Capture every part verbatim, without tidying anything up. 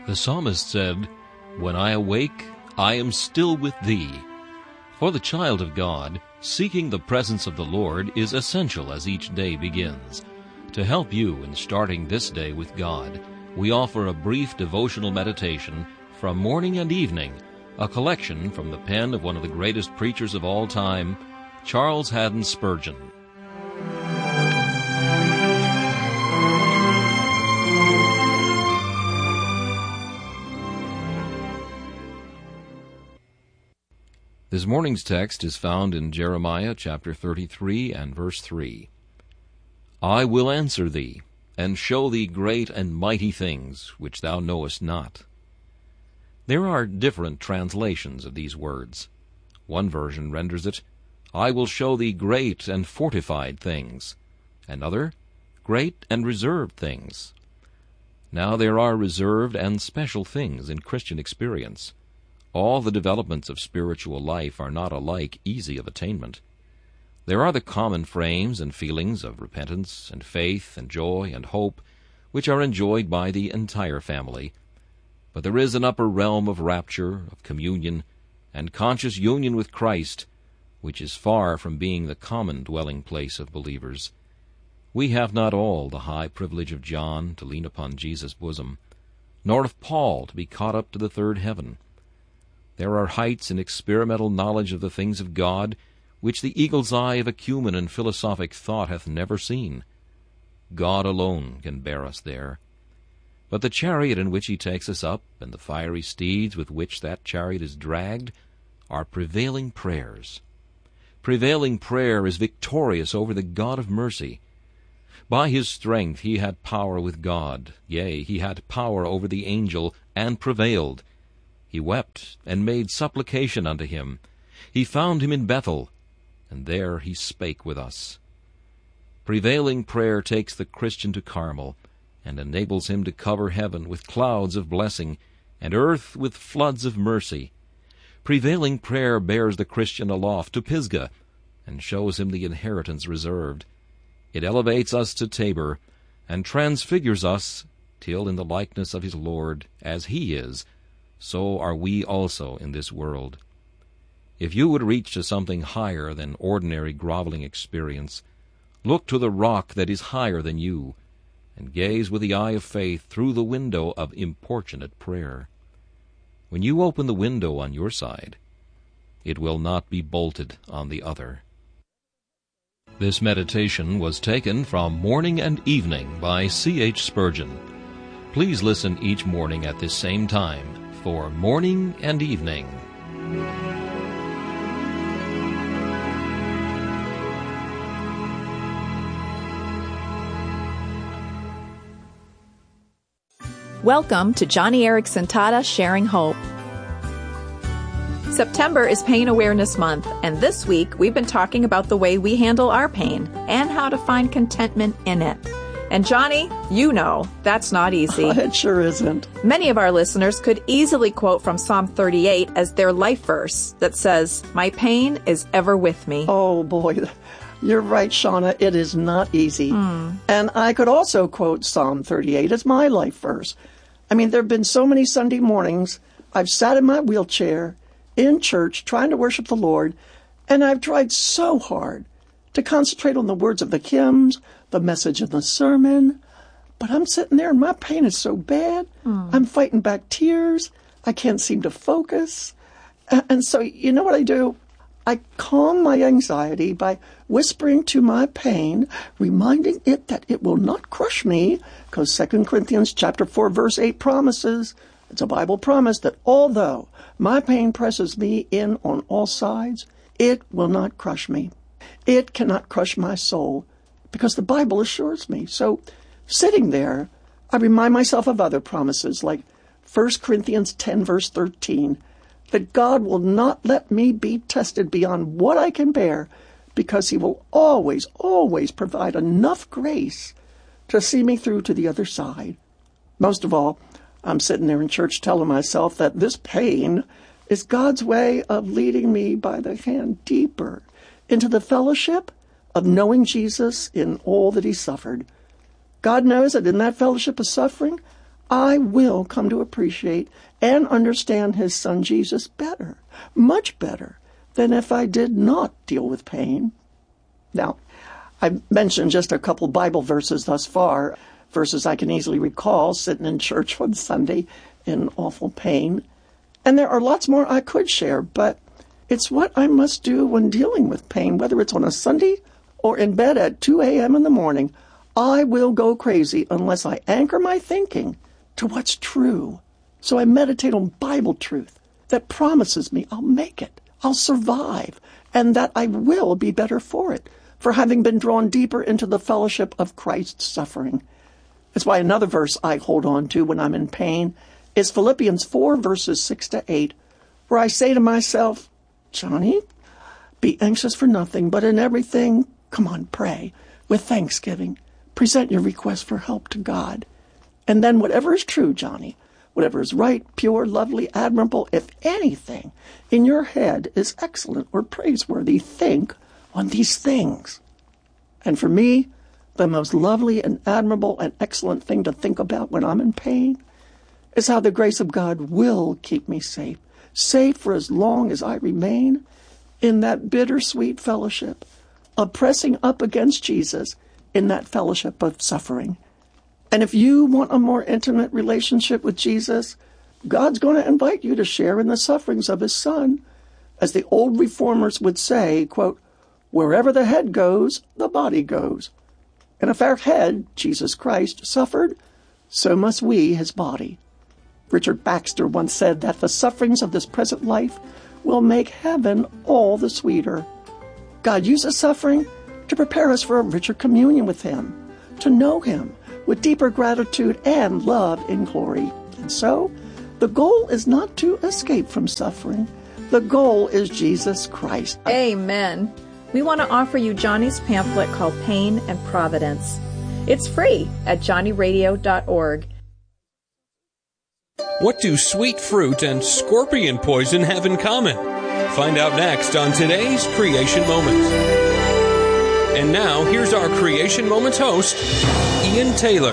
The psalmist said, "When I awake, I am still with thee." For the child of God, seeking the presence of the Lord is essential as each day begins. To help you in starting this day with God, we offer a brief devotional meditation from morning and evening, a collection from the pen of one of the greatest preachers of all time, Charles Haddon Spurgeon. This morning's text is found in Jeremiah chapter thirty-three and verse three. I will answer thee, and show thee great and mighty things which thou knowest not. There are different translations of these words. One version renders it, I will show thee great and fortified things. Another, great and reserved things. Now there are reserved and special things in Christian experience. All the developments of spiritual life are not alike easy of attainment. There are the common frames and feelings of repentance and faith and joy and hope, which are enjoyed by the entire family. But there is an upper realm of rapture, of communion, and conscious union with Christ, which is far from being the common dwelling place of believers. We have not all the high privilege of John to lean upon Jesus' bosom, nor of Paul to be caught up to the third heaven. There are heights in experimental knowledge of the things of God which the eagle's eye of acumen and philosophic thought hath never seen. God alone can bear us there. But the chariot in which he takes us up, and the fiery steeds with which that chariot is dragged, are prevailing prayers. Prevailing prayer is victorious over the God of mercy. By his strength he had power with God, yea, he had power over the angel, and prevailed. He wept, and made supplication unto him. He found him in Bethel, and there he spake with us. Prevailing prayer takes the Christian to Carmel, and enables him to cover heaven with clouds of blessing, and earth with floods of mercy. Prevailing prayer bears the Christian aloft to Pisgah, and shows him the inheritance reserved. It elevates us to Tabor, and transfigures us, till in the likeness of his Lord, as he is, so are we also in this world. If you would reach to something higher than ordinary groveling experience, look to the rock that is higher than you, and gaze with the eye of faith through the window of importunate prayer. When you open the window on your side, it will not be bolted on the other. This meditation was taken from Morning and Evening by C H Spurgeon. Please listen each morning at this same time for Morning and Evening. Welcome to Joni Eareckson Tada Sharing Hope. September is Pain Awareness Month, and this week we've been talking about the way we handle our pain and how to find contentment in it. And Johnny, you know, that's not easy. Oh, it sure isn't. Many of our listeners could easily quote from Psalm thirty-eight as their life verse that says, "My pain is ever with me." Oh, boy. You're right, Shauna. It is not easy. Mm. And I could also quote Psalm thirty-eight as my life verse. I mean, there have been so many Sunday mornings I've sat in my wheelchair in church trying to worship the Lord, and I've tried so hard to concentrate on the words of the hymns, the message of the sermon, but I'm sitting there and my pain is so bad. Mm. I'm fighting back tears. I can't seem to focus. And so, you know what I do? I calm my anxiety by whispering to my pain, reminding it that it will not crush me, because Second Corinthians chapter four, verse eight promises, it's a Bible promise, that although my pain presses me in on all sides, it will not crush me. It cannot crush my soul, because the Bible assures me. So, sitting there, I remind myself of other promises, like First Corinthians ten, verse thirteen, that God will not let me be tested beyond what I can bear, because he will always, always provide enough grace to see me through to the other side. Most of all, I'm sitting there in church telling myself that this pain is God's way of leading me by the hand deeper into the fellowship of knowing Jesus in all that he suffered. God knows that in that fellowship of suffering, I will come to appreciate and understand his son Jesus better, much better, than if I did not deal with pain. Now, I've mentioned just a couple Bible verses thus far, verses I can easily recall sitting in church one Sunday in awful pain. And there are lots more I could share, but it's what I must do when dealing with pain, whether it's on a Sunday or in bed at two a.m. in the morning. I will go crazy unless I anchor my thinking to what's true. So I meditate on Bible truth that promises me I'll make it, I'll survive, and that I will be better for it, for having been drawn deeper into the fellowship of Christ's suffering. That's why another verse I hold on to when I'm in pain is Philippians four, verses six to eight, where I say to myself, Johnny, be anxious for nothing, but in everything, come on, pray, with thanksgiving. Present your request for help to God. And then whatever is true, Johnny, whatever is right, pure, lovely, admirable, if anything in your head is excellent or praiseworthy, think on these things. And for me, the most lovely and admirable and excellent thing to think about when I'm in pain is how the grace of God will keep me safe, safe for as long as I remain in that bittersweet fellowship of pressing up against Jesus in that fellowship of suffering. And if you want a more intimate relationship with Jesus, God's going to invite you to share in the sufferings of his son. As the old reformers would say, quote, wherever the head goes, the body goes. And if our head, Jesus Christ, suffered, so must we, his body. Richard Baxter once said that the sufferings of this present life will make heaven all the sweeter. God uses suffering to prepare us for a richer communion with him, to know him with deeper gratitude and love in glory. And so, the goal is not to escape from suffering. The goal is Jesus Christ. Amen. We want to offer you Johnny's pamphlet called Pain and Providence. It's free at johnny radio dot org. What do sweet fruit and scorpion poison have in common? Find out next on today's Creation Moments. And now, here's our Creation Moments host, Ian Taylor.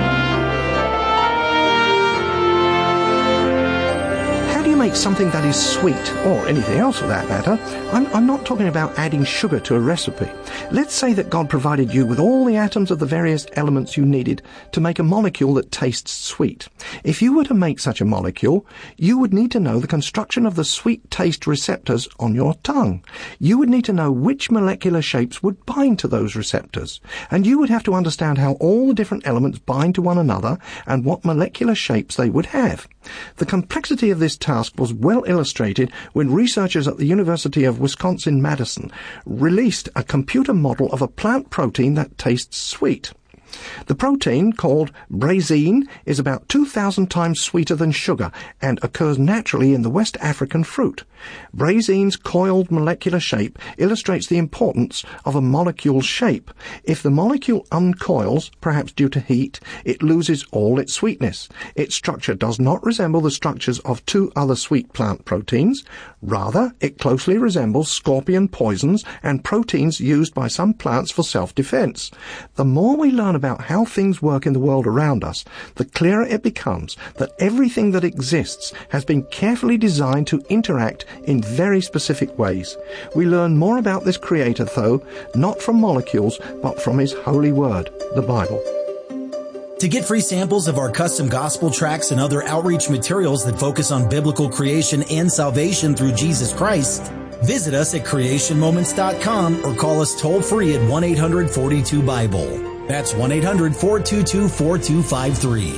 How do you make something that is sweet, or anything else for that matter? I'm, I'm not talking about adding sugar to a recipe. Let's say that God provided you with all the atoms of the various elements you needed to make a molecule that tastes sweet. If you were to make such a molecule, you would need to know the construction of the sweet taste receptors on your tongue. You would need to know which molecular shapes would bind to those receptors. And you would have to understand how all the different elements bind to one another and what molecular shapes they would have. The complexity of this task was well illustrated when researchers at the University of Wisconsin-Madison released a computer model of a plant protein that tastes sweet. The protein, called brazine, is about two thousand times sweeter than sugar and occurs naturally in the West African fruit. Brazine's coiled molecular shape illustrates the importance of a molecule's shape. If the molecule uncoils, perhaps due to heat, it loses all its sweetness. Its structure does not resemble the structures of two other sweet plant proteins. Rather, it closely resembles scorpion poisons and proteins used by some plants for self-defense. The more we learn about how things work in the world around us, the clearer it becomes that everything that exists has been carefully designed to interact in very specific ways. We learn more about this Creator, though, not from molecules, but from His holy word, the Bible. To get free samples of our custom gospel tracts and other outreach materials that focus on biblical creation and salvation through Jesus Christ, visit us at creation moments dot com or call us toll-free at one eight hundred forty-two Bible. That's one eight hundred four two two four two five three.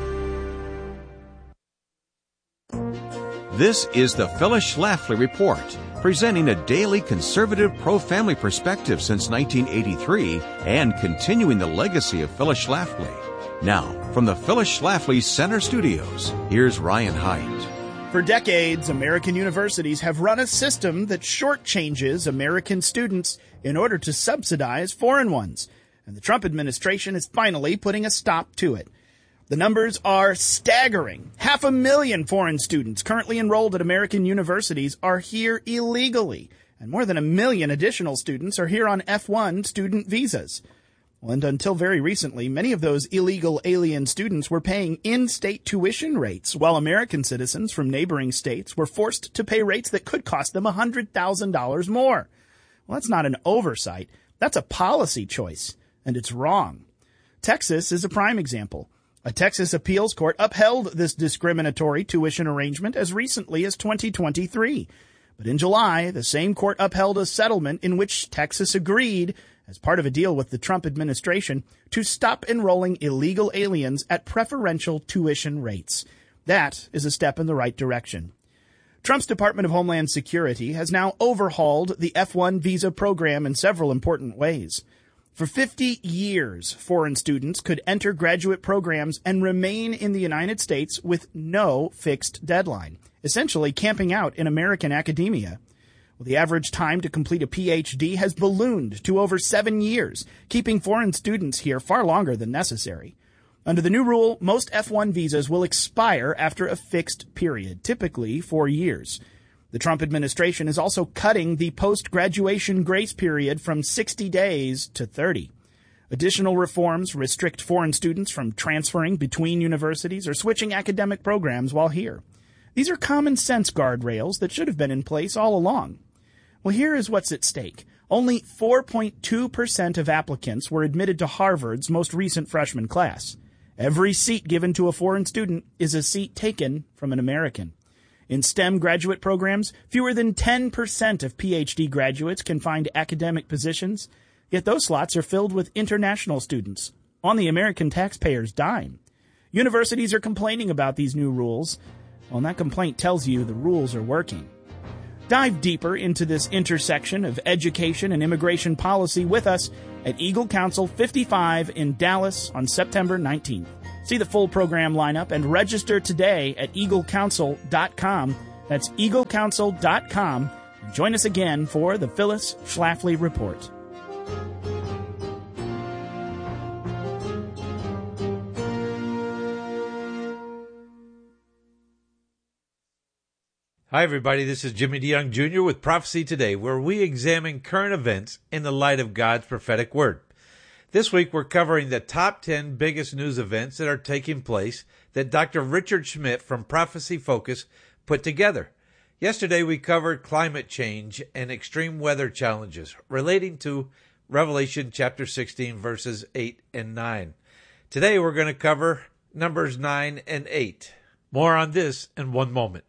This is the Phyllis Schlafly Report, presenting a daily conservative pro-family perspective since nineteen eighty-three and continuing the legacy of Phyllis Schlafly. Now, from the Phyllis Schlafly Center Studios, here's Ryan Haidt. For decades, American universities have run a system that shortchanges American students in order to subsidize foreign ones. And the Trump administration is finally putting a stop to it. The numbers are staggering. Half a million foreign students currently enrolled at American universities are here illegally, and more than a million additional students are here on F one student visas. And until very recently, many of those illegal alien students were paying in-state tuition rates, while American citizens from neighboring states were forced to pay rates that could cost them one hundred thousand dollars more. Well, that's not an oversight. That's a policy choice, and it's wrong. Texas is a prime example. A Texas appeals court upheld this discriminatory tuition arrangement as recently as twenty twenty-three. But in July, the same court upheld a settlement in which Texas agreed, as part of a deal with the Trump administration, to stop enrolling illegal aliens at preferential tuition rates. That is a step in the right direction. Trump's Department of Homeland Security has now overhauled the F one visa program in several important ways. For fifty years, foreign students could enter graduate programs and remain in the United States with no fixed deadline, essentially camping out in American academia. Well, the average time to complete a P H D has ballooned to over seven years, keeping foreign students here far longer than necessary. Under the new rule, most F one visas will expire after a fixed period, typically four years. The Trump administration is also cutting the post-graduation grace period from sixty days to thirty. Additional reforms restrict foreign students from transferring between universities or switching academic programs while here. These are common sense guardrails that should have been in place all along. Well, here is what's at stake. Only four point two percent of applicants were admitted to Harvard's most recent freshman class. Every seat given to a foreign student is a seat taken from an American. In STEM graduate programs, fewer than ten percent of P H D graduates can find academic positions, yet those slots are filled with international students, on the American taxpayer's dime. Universities are complaining about these new rules. Well, and that complaint tells you the rules are working. Dive deeper into this intersection of education and immigration policy with us at Eagle Council fifty-five in Dallas on September nineteenth. See the full program lineup and register today at eagle council dot com. That's eagle council dot com. And join us again for the Phyllis Schlafly Report. Hi, everybody. This is Jimmy DeYoung Junior with Prophecy Today, where we examine current events in the light of God's prophetic word. This week, we're covering the top ten biggest news events that are taking place that Doctor Richard Schmidt from Prophecy Focus put together. Yesterday, we covered climate change and extreme weather challenges relating to Revelation chapter sixteen, verses eight and nine. Today, we're going to cover numbers nine and eight. More on this in one moment.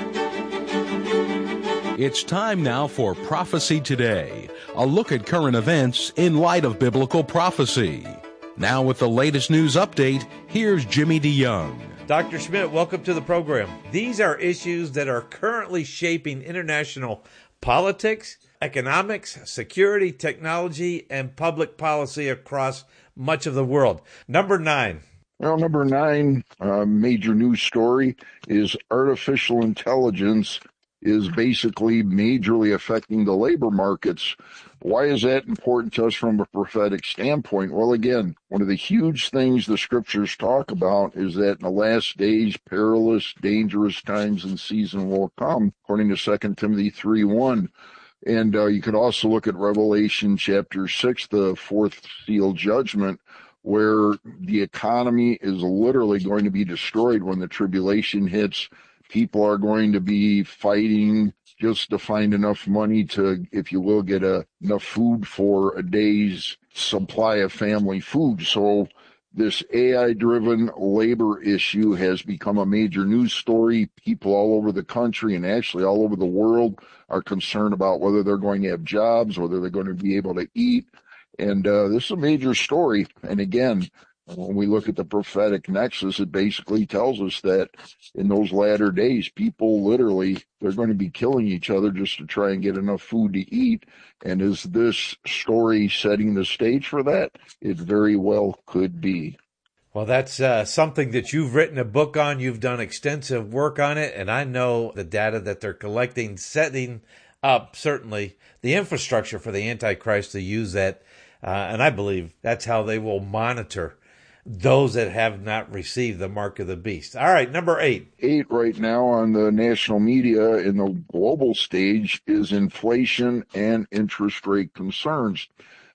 It's time now for Prophecy Today, a look at current events in light of biblical prophecy. Now with the latest news update, here's Jimmy DeYoung. Doctor Schmidt, welcome to the program. These are issues that are currently shaping international politics, economics, security, technology, and public policy across much of the world. Number nine. Well, number nine, uh, major news story is artificial intelligence is basically majorly affecting the labor markets. Why is that important to us from a prophetic standpoint? Well, again, one of the huge things the scriptures talk about is that in the last days, perilous, dangerous times and season will come, according to Second Timothy three one. And uh, you could also look at Revelation chapter six, the fourth seal judgment, where the economy is literally going to be destroyed when the tribulation hits. People are going to be fighting just to find enough money to, if you will, get a, enough food for a day's supply of family food. So this A I-driven labor issue has become a major news story. People all over the country and actually all over the world are concerned about whether they're going to have jobs, whether they're going to be able to eat. And uh, this is a major story. And again, when we look at the prophetic nexus, it basically tells us that in those latter days, people literally, they're going to be killing each other just to try and get enough food to eat. And is this story setting the stage for that? It very well could be. Well, that's uh, something that you've written a book on. You've done extensive work on it. And I know the data that they're collecting, setting up, certainly, the infrastructure for the Antichrist to use that. Uh, and I believe that's how they will monitor those that have not received the mark of the beast. All right, number eight. Eight right now on the national media in the global stage is inflation and interest rate concerns.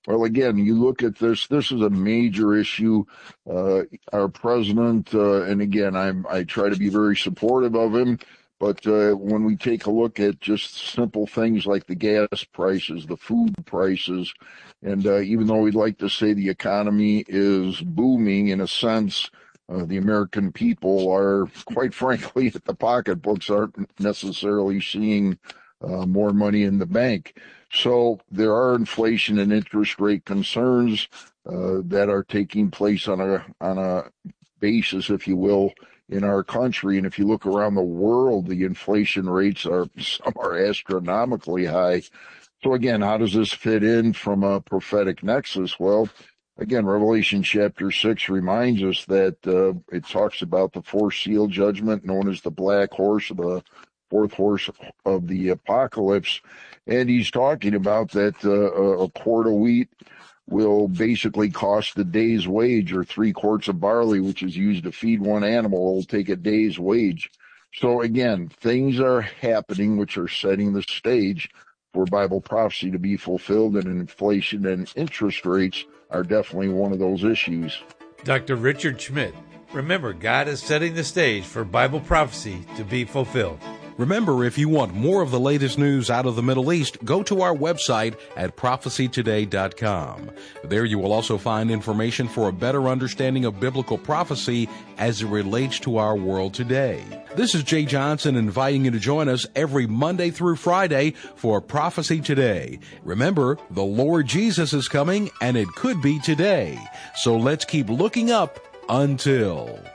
Well, again, you look at this, this is a major issue. Uh, our president, uh, and again, I'm, I try to be very supportive of him, but uh, when we take a look at just simple things like the gas prices, the food prices, and uh, even though we'd like to say the economy is booming in a sense, uh, the American people are, quite frankly, the pocketbooks aren't necessarily seeing uh, more money in the bank. So there are inflation and interest rate concerns uh, that are taking place on a on a basis, if you will, in our country. And if you look around the world, the inflation rates are some are astronomically high. So again, how does this fit in from a prophetic nexus? Well, again, Revelation chapter six reminds us that uh, it talks about the fourth seal judgment, known as the black horse, or the fourth horse of the apocalypse. And he's talking about that uh, a quart of wheat will basically cost a day's wage, or three quarts of barley, which is used to feed one animal, will take a day's wage. So again, things are happening which are setting the stage for Bible prophecy to be fulfilled, and inflation and interest rates are definitely one of those issues. Doctor Richard Schmidt, remember, God is setting the stage for Bible prophecy to be fulfilled. Remember, if you want more of the latest news out of the Middle East, go to our website at prophecy today dot com. There you will also find information for a better understanding of biblical prophecy as it relates to our world today. This is Jay Johnson inviting you to join us every Monday through Friday for Prophecy Today. Remember, the Lord Jesus is coming, and it could be today. So let's keep looking up until...